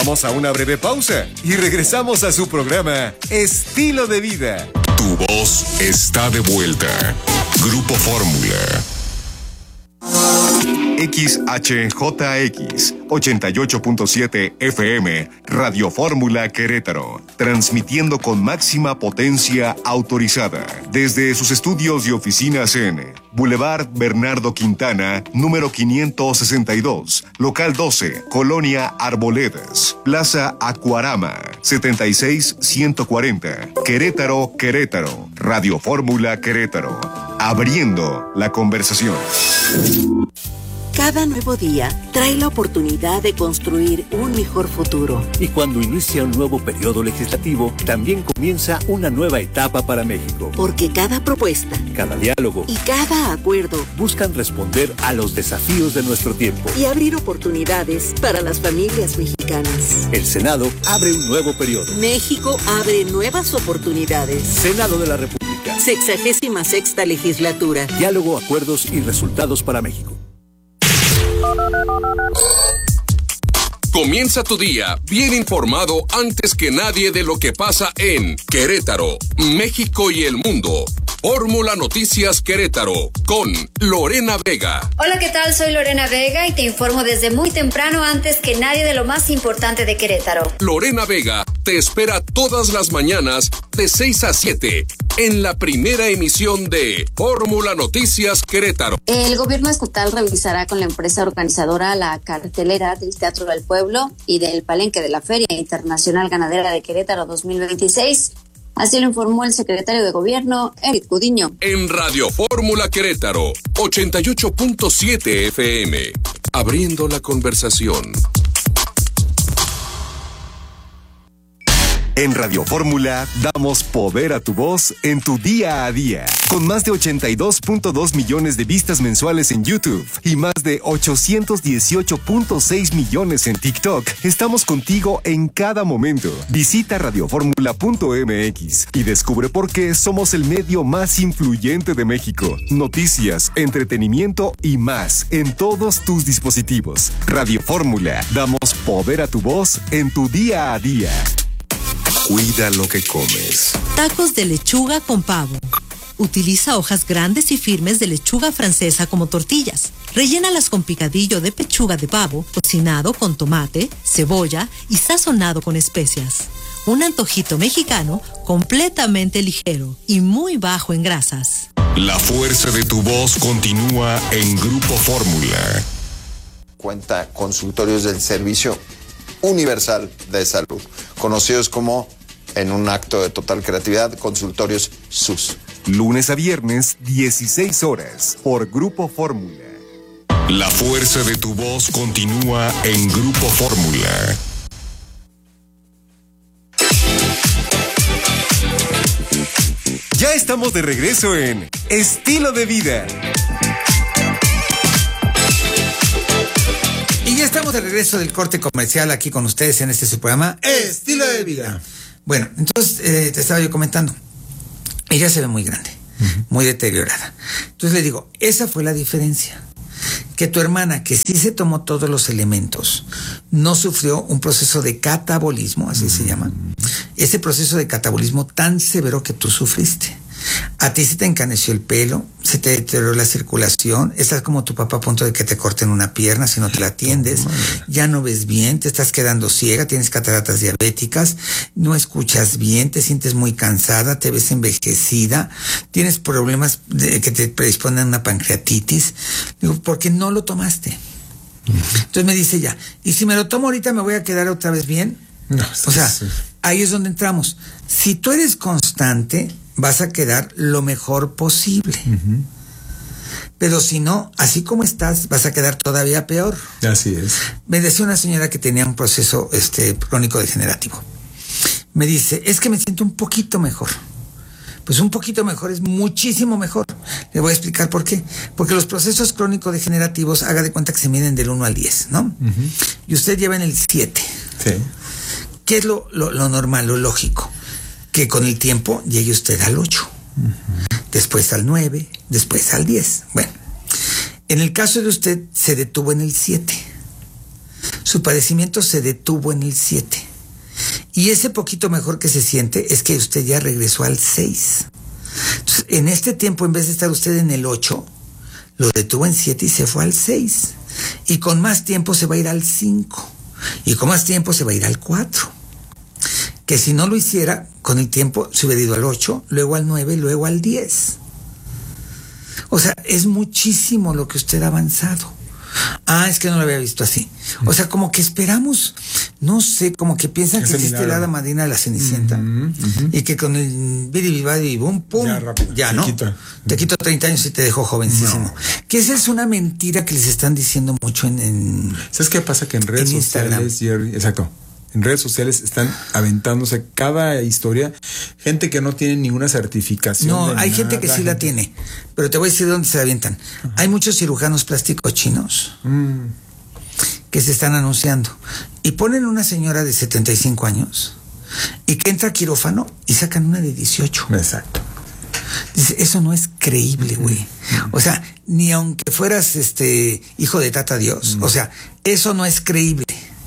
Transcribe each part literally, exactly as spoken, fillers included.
Vamos a una breve pausa y regresamos a su programa Estilo de Vida. Tu voz está de vuelta. Grupo Fórmula. X H J X ochenta y ocho punto siete F M, Radio Fórmula Querétaro, transmitiendo con máxima potencia autorizada desde sus estudios y oficinas en Boulevard Bernardo Quintana, número quinientos sesenta y dos, local doce, Colonia Arboledas, Plaza Acuarama, setenta y seis ciento cuarenta, Querétaro, Querétaro, Radio Fórmula Querétaro, abriendo la conversación. Cada nuevo día trae la oportunidad de construir un mejor futuro. Y cuando inicia un nuevo periodo legislativo, también comienza una nueva etapa para México. Porque cada propuesta, cada diálogo y cada acuerdo buscan responder a los desafíos de nuestro tiempo y abrir oportunidades para las familias mexicanas. El Senado abre un nuevo periodo. México abre nuevas oportunidades. Senado de la República. Sexagésima sexta legislatura. Diálogo, acuerdos y resultados para México. Comienza tu día bien informado antes que nadie de lo que pasa en Querétaro, México y el mundo. Fórmula Noticias Querétaro con Lorena Vega. Hola, ¿qué tal? Soy Lorena Vega y te informo desde muy temprano antes que nadie de lo más importante de Querétaro. Lorena Vega te espera todas las mañanas de seis a siete en la primera emisión de Fórmula Noticias Querétaro. El gobierno estatal revisará con la empresa organizadora la cartelera del Teatro del Pueblo y del Palenque de la Feria Internacional Ganadera de Querétaro dos mil veintiséis. Así lo informó el secretario de Gobierno, Eric Gudiño. En Radio Fórmula Querétaro, ochenta y ocho punto siete F M, abriendo la conversación. En Radio Fórmula damos poder a tu voz en tu día a día. Con más de ochenta y dos punto dos millones de vistas mensuales en YouTube y más de ochocientos dieciocho punto seis millones en TikTok, estamos contigo en cada momento. Visita radioformula punto m x y descubre por qué somos el medio más influyente de México. Noticias, entretenimiento y más en todos tus dispositivos. Radio Fórmula, damos poder a tu voz en tu día a día. Cuida lo que comes. Tacos de lechuga con pavo. Utiliza hojas grandes y firmes de lechuga francesa como tortillas. Rellénalas con picadillo de pechuga de pavo, cocinado con tomate, cebolla y sazonado con especias. Un antojito mexicano completamente ligero y muy bajo en grasas. La fuerza de tu voz continúa en Grupo Fórmula. Cuenta consultorios del Servicio Universal de Salud, conocidos como, en un acto de total creatividad, consultorios S U S. Lunes a viernes, dieciséis horas, por Grupo Fórmula. La fuerza de tu voz continúa en Grupo Fórmula. Ya estamos de regreso en Estilo de Vida. Y ya estamos de regreso del corte comercial aquí con ustedes en este su programa Estilo de Vida. Bueno, entonces eh, te estaba yo comentando, ella se ve muy grande, uh-huh. muy deteriorada. Entonces le digo, esa fue la diferencia. Que tu hermana, que sí se tomó todos los elementos, no sufrió un proceso de catabolismo, así uh-huh. se llama. Ese proceso de catabolismo tan severo que tú sufriste. A ti se te encaneció el pelo, se te deterioró la circulación, estás como tu papá a punto de que te corten una pierna si no te la atiendes, ya no ves bien, te estás quedando ciega, tienes cataratas diabéticas, no escuchas bien, te sientes muy cansada, te ves envejecida, tienes problemas de, que te predisponen a una pancreatitis. Digo, ¿por qué no lo tomaste? Entonces me dice ya, ¿y si me lo tomo ahorita me voy a quedar otra vez bien? No, o sea, sí. Ahí es donde entramos. Si tú eres constante, vas a quedar lo mejor posible. Uh-huh. Pero si no, así como estás, vas a quedar todavía peor. Así es. Me decía una señora que tenía un proceso este, crónico degenerativo. Me dice, es que me siento un poquito mejor. Pues un poquito mejor es muchísimo mejor. Le voy a explicar por qué. Porque los procesos crónico degenerativos, haga de cuenta que se miden del uno al diez, ¿no? Uh-huh. Y usted lleva en el siete. Sí. ¿Qué es lo, lo, lo normal, lo lógico? Que con el tiempo llegue usted al ocho, uh-huh. después al nueve, después al diez. Bueno, en el caso de usted se detuvo en el siete. su padecimiento se detuvo en el siete. Y ese poquito mejor que se siente es que usted ya regresó al seis. Entonces, en este tiempo, en vez de estar usted en el ocho, lo detuvo en siete y se fue al seis. Y con más tiempo se va a ir al cinco. Y con más tiempo se va a ir al cuatro. Que si no lo hiciera, con el tiempo se hubiera ido al ocho, luego al nueve, luego al diez. O sea, es muchísimo lo que usted ha avanzado. Ah, es que no lo había visto así. O sea, como que esperamos, no sé, como que piensan que existe la hada madrina de la Cenicienta. Uh-huh, uh-huh. Y que con el biribibadi boom, pum, ya, rápido, ya ¿no? Quita. Te quito treinta años y te dejo jovencísimo. No. Que esa es una mentira que les están diciendo mucho en, en ¿sabes qué pasa? Que en redes en sociales, Jerry, exacto. En redes sociales están aventándose cada historia, gente que no tiene ninguna certificación. No, hay nada, gente que sí gente... la tiene, pero te voy a decir de dónde se la avientan. Uh-huh. Hay muchos cirujanos plásticos chinos mm. que se están anunciando y ponen una señora de setenta y cinco años y que entra a quirófano y sacan una de dieciocho. Exacto. Dice, eso no es creíble, güey. Uh-huh. O sea, ni aunque fueras este hijo de Tata Dios, uh-huh. o sea, eso no es creíble.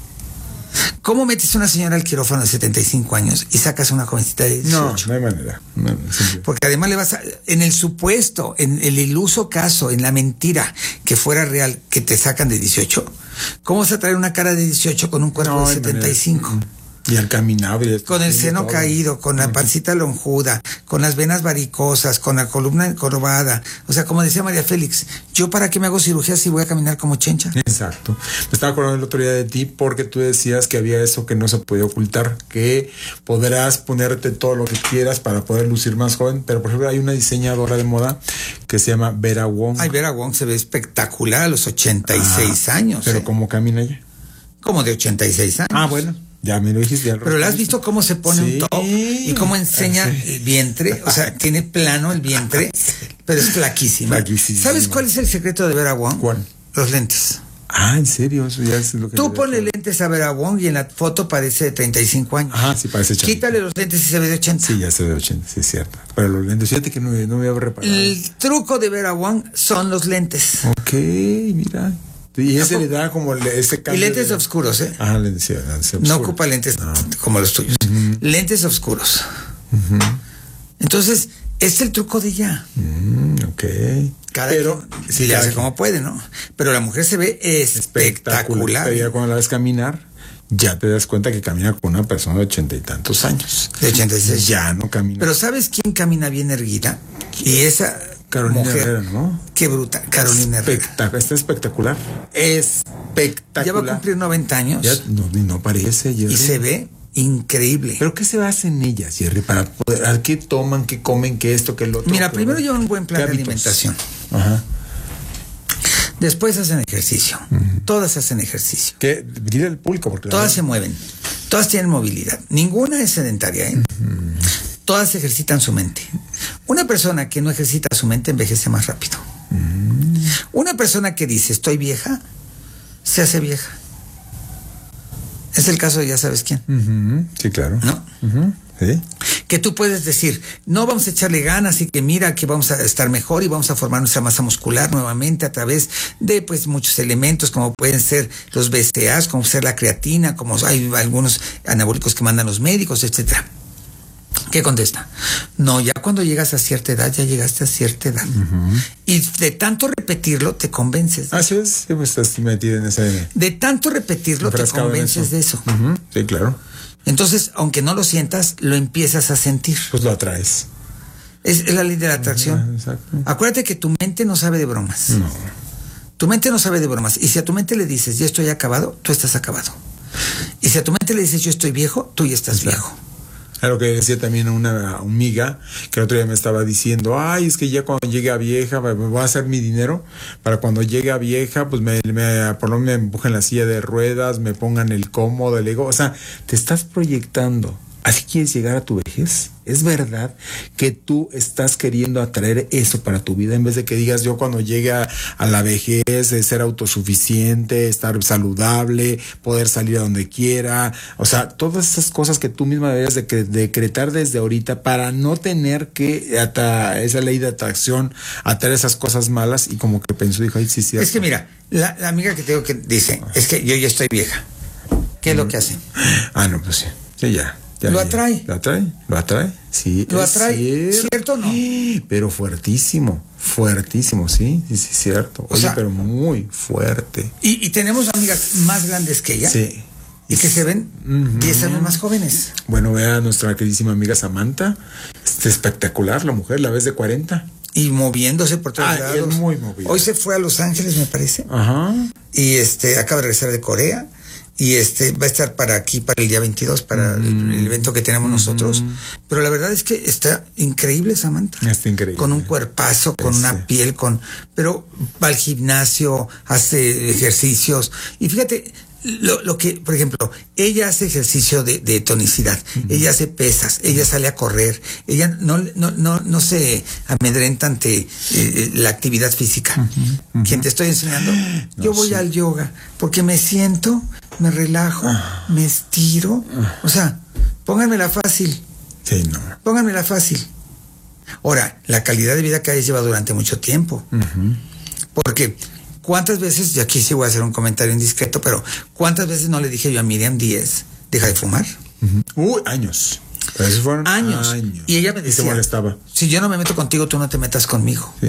¿Cómo metes a una señora al quirófano de setenta y cinco años y sacas a una jovencita de dieciocho? No, no hay manera. No, no, porque además le vas a, en el supuesto, en el iluso caso, en la mentira que fuera real, que te sacan de dieciocho, ¿cómo vas a traer una cara de dieciocho con un cuerpo no, de setenta y cinco? Manera. Y al caminar. Con el seno todo. Caído, con la pancita lonjuda, con las venas varicosas, con la columna encorvada. O sea, como decía María Félix, ¿yo para qué me hago cirugía si voy a caminar como chencha? Exacto. Me estaba acordando el otro día de ti porque tú decías que había eso que no se podía ocultar, que podrás ponerte todo lo que quieras para poder lucir más joven, pero por ejemplo hay una diseñadora de moda que se llama Vera Wong. Ay, Vera Wong se ve espectacular a los ochenta y seis ah, años. Pero ¿eh? ¿Cómo camina ella? Como de ochenta y seis años. Ah, bueno. Ya me lo dijiste. Ya pero ¿la has visto cómo se pone sí, un top y cómo enseña sí. el vientre? O sea, tiene plano el vientre, pero es flaquísima. Flaquísima. ¿Sabes cuál es el secreto de Vera Wong? ¿Cuál? Los lentes. Ah, ¿en serio? Eso ya es lo que tú ponle lentes a Vera Wong y en la foto parece de treinta y cinco años. Ajá, sí parece ochenta. Quítale los lentes y se ve de ochenta. Sí, ya se ve de ochenta, sí es cierto. Pero los lentes, fíjate que no, no me había reparado. El truco de Vera Wong son los lentes. Ok, mira. Y ese le da como ese cambio. Y lentes de... oscuros, ¿eh? Ah, lentes, lentes oscuros. No ocupa lentes no. como los tuyos. Uh-huh. Lentes oscuros. Uh-huh. Entonces, este es el truco de ella. Mm, ok. Cada pero quien, sí, le hace como puede, ¿no? Pero la mujer se ve espectacular. espectacular. Ya cuando la ves caminar, ya te das cuenta que camina con una persona de ochenta y tantos años. De ochenta y seis. Ya no camina. Pero ¿sabes quién camina bien erguida? Y esa Carolina mujer, Herrera, ¿no? Qué bruta, Carolina Herrera. Espectacular, está espectacular. Espectacular. Ya va a cumplir noventa años. Ya no, no parece, Jerry. Y se ve increíble. ¿Pero qué se hace en ellas, Jerry? Para poder, ¿qué toman, qué comen, qué esto, qué lo otro? Mira, primero llevan un buen plan de alimentación. Ajá. Después hacen ejercicio. Uh-huh. Todas hacen ejercicio. ¿Qué? Dile al público. Porque todas se mueven. Todas tienen movilidad. Ninguna es sedentaria, ¿eh? Uh-huh. Todas ejercitan su mente. Una persona que no ejercita su mente envejece más rápido. Uh-huh. Una persona que dice estoy vieja, se hace vieja. Es el caso de ya sabes quién. Uh-huh. Sí, claro. ¿No? Uh-huh. ¿Sí? Que tú puedes decir, no vamos a echarle ganas y que mira que vamos a estar mejor y vamos a formar nuestra masa muscular nuevamente a través de pues muchos elementos como pueden ser los B C A As, como ser la creatina, como hay algunos anabólicos que mandan los médicos, etcétera. ¿Qué contesta? No, ya cuando llegas a cierta edad, ya llegaste a cierta edad. Uh-huh. Y de tanto repetirlo, te convences. Así es, sí, pues estás metido en ese... De tanto repetirlo, te convences eso. de eso. Uh-huh. Sí, claro. Entonces, aunque no lo sientas, lo empiezas a sentir. Pues lo atraes. Es, es la ley de la atracción. Uh-huh, exacto. Acuérdate que tu mente no sabe de bromas. No. Tu mente no sabe de bromas. Y si a tu mente le dices, ya estoy acabado, tú estás acabado. Y si a tu mente le dices, yo estoy viejo, tú ya estás claro. viejo. Lo que decía también una amiga que el otro día me estaba diciendo, ay, es que ya cuando llegue a vieja me voy a hacer mi dinero para cuando llegue a vieja pues me, me por lo menos me empujen la silla de ruedas, me pongan el cómodo, el ego, o sea, te estás proyectando. ¿Así quieres llegar a tu vejez? ¿Es verdad que tú estás queriendo atraer eso para tu vida en vez de que digas yo cuando llegue a, a la vejez de ser autosuficiente, estar saludable, poder salir a donde quiera? O sea, todas esas cosas que tú misma deberías de decretar desde ahorita para no tener que hasta esa ley de atracción atraer esas cosas malas y como que pensó, dijo, ay, sí, sí. Es que mira, la, la amiga que tengo que dice, es que yo ya estoy vieja. ¿Qué es lo que hace? Ah, no, pues sí. Sí, ya. ya ¿Lo ya. atrae? ¿Lo atrae? ¿Lo atrae? Sí. ¿Lo atrae? ¿Cierto, ¿Cierto o no? Pero fuertísimo. Fuertísimo, sí. Sí, sí, cierto. O Oye, sea, pero muy fuerte. Y, y tenemos amigas más grandes que ella. Sí. Y que se ven diez uh-huh. años más jóvenes. Bueno, vea a nuestra queridísima amiga Samantha. Es espectacular la mujer, la ves de cuarenta. Y moviéndose por todos ah, lados. Es muy movida. Hoy se fue a Los Ángeles, me parece. Ajá. Y este, acaba de regresar de Corea. Y este, va a estar para aquí, para el día veintidós, para mm. el, el evento que tenemos mm. nosotros. Pero la verdad es que está increíble Samantha. Está increíble. Con un cuerpazo, con sí. una piel, con... Pero va al gimnasio, hace ejercicios. Y fíjate... Lo, lo que, por ejemplo, ella hace ejercicio de, de tonicidad, uh-huh. ella hace pesas, ella sale a correr, ella no, no, no, no se amedrenta ante eh, la actividad física. Uh-huh. Uh-huh. ¿Quién te estoy enseñando? No, Yo voy sí. al yoga porque me siento, me relajo, uh-huh. me estiro. Uh-huh. O sea, pónganmela fácil. Sí, no. Pónganmela fácil. Ahora, la calidad de vida que ella lleva durante mucho tiempo. Uh-huh. Porque... ¿Cuántas veces, y aquí sí voy a hacer un comentario indiscreto, pero ¿cuántas veces no le dije yo a Miriam Díez, deja de fumar? Uh-huh. Uy, años. Pero esos fueron años. años. Y ella me decía, y se molestaba. Si yo no me meto contigo, tú no te metas conmigo. Sí.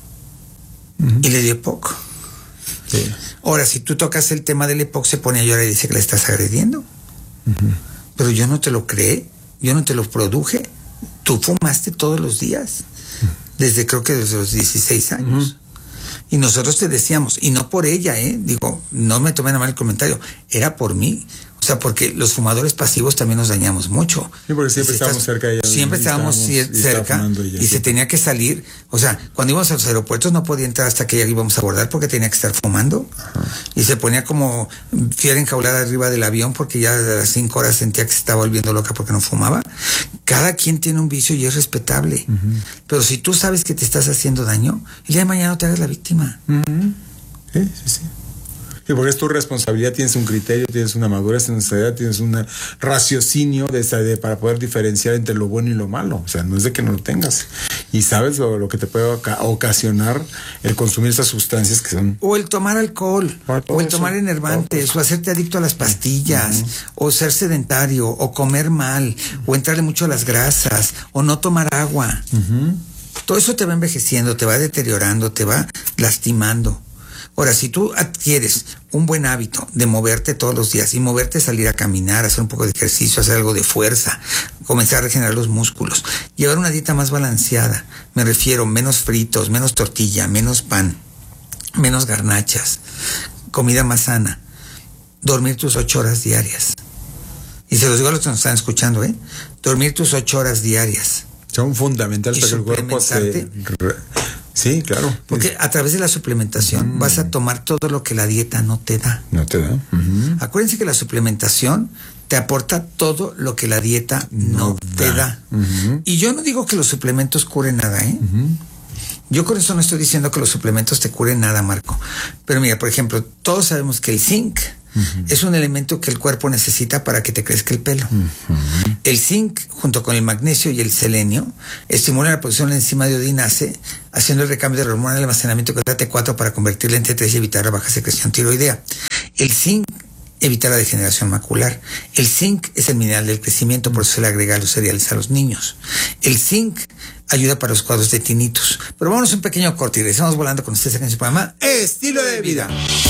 Uh-huh. Y le di poco. Sí. Ahora, si tú tocas el tema del EPOC, se pone a llorar y dice que le estás agrediendo. Uh-huh. Pero yo no te lo creé, yo no te lo produje. Tú fumaste todos los días, uh-huh. desde creo que desde los dieciséis años. Uh-huh. Y nosotros te decíamos, y no por ella, ¿eh? Digo, no me tomen a mal el comentario, era por mí. O sea, porque los fumadores pasivos también nos dañamos mucho. Sí, porque siempre estábamos cerca de ella. Siempre estábamos, estábamos cerca y, y se tenía que salir. O sea, cuando íbamos a los aeropuertos no podía entrar hasta que ya íbamos a abordar porque tenía que estar fumando. Ajá. Y se ponía como fiera enjaulada arriba del avión porque ya a las cinco horas sentía que se estaba volviendo loca porque no fumaba. Cada quien tiene un vicio y es respetable. Uh-huh. Pero si tú sabes que te estás haciendo daño, el día de mañana no te hagas la víctima. Uh-huh. Sí, sí, sí. Sí, porque es tu responsabilidad, tienes un criterio, tienes una madurez en esta edad, tienes un raciocinio de esa de, para poder diferenciar entre lo bueno y lo malo. O sea, no es de que no lo tengas. Y sabes lo, lo que te puede oca- ocasionar el consumir esas sustancias que son... O el tomar alcohol, o el tomar enervantes, todo. O hacerte adicto a las pastillas, uh-huh. o ser sedentario, o comer mal, o entrarle mucho a las grasas, o no tomar agua. Uh-huh. Todo eso te va envejeciendo, te va deteriorando, te va lastimando. Ahora, si tú adquieres un buen hábito de moverte todos los días y moverte, salir a caminar, hacer un poco de ejercicio, hacer algo de fuerza, comenzar a regenerar los músculos, llevar una dieta más balanceada, me refiero menos fritos, menos tortilla, menos pan, menos garnachas, comida más sana, dormir tus ocho horas diarias. Y se los digo a los que nos están escuchando, ¿eh? Dormir tus ocho horas diarias. Son fundamentales para que el cuerpo se... Sí, claro. Porque a través de la suplementación mm. vas a tomar todo lo que la dieta no te da. No te da. Uh-huh. Acuérdense que la suplementación te aporta todo lo que la dieta no, no te da. da. Uh-huh. Y yo no digo que los suplementos curen nada, ¿eh? Uh-huh. Yo con eso no estoy diciendo que los suplementos te curen nada, Marco. Pero mira, por ejemplo, todos sabemos que el zinc uh-huh. es un elemento que el cuerpo necesita para que te crezca el pelo. Uh-huh. El zinc, junto con el magnesio y el selenio, estimulan la producción de la enzima de odinase, haciendo el recambio de la hormona del almacenamiento que es la T cuatro para convertirla en T tres y evitar la baja secreción tiroidea. El zinc evita la degeneración macular. El zinc es el mineral del crecimiento, por eso se le agrega a los cereales a los niños. El zinc ayuda para los cuadros de tinnitus. Pero vámonos a un pequeño corte y regresamos volando con ustedes aquí en su programa Estilo de Vida.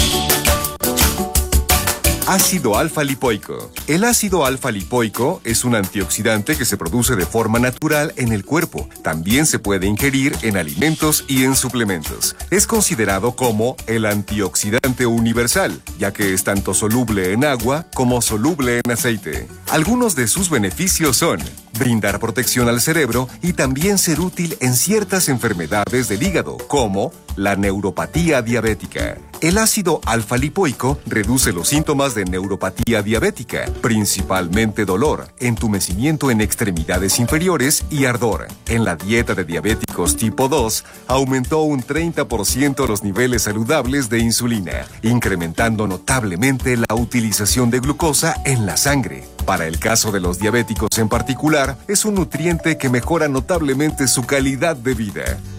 Ácido alfa-lipoico. El ácido alfa-lipoico es un antioxidante que se produce de forma natural en el cuerpo. También se puede ingerir en alimentos y en suplementos. Es considerado como el antioxidante universal, ya que es tanto soluble en agua como soluble en aceite. Algunos de sus beneficios son brindar protección al cerebro y también ser útil en ciertas enfermedades del hígado, como la neuropatía diabética. El ácido alfa-lipoico reduce los síntomas de neuropatía diabética, principalmente dolor, entumecimiento en extremidades inferiores y ardor. En la dieta de diabéticos tipo dos, aumentó un treinta por ciento los niveles saludables de insulina, incrementando notablemente la utilización de glucosa en la sangre. Para el caso de los diabéticos en particular, es un nutriente que mejora notablemente su calidad de vida.